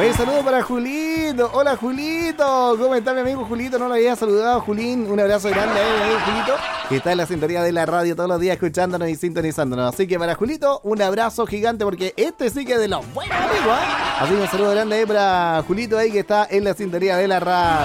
Oye, saludo para Julito. Hola, Julito. ¿Cómo está mi amigo Julito? No lo había saludado, Julín. Un abrazo grande a mi amigo Julito, que está en la sintonía de la radio todos los días escuchándonos y sintonizándonos. Así que para Julito, un abrazo gigante porque este sí que es de los buenos amigos, ¿eh? Así que un saludo grande ahí para Julito ahí que está en la sintonía de la radio.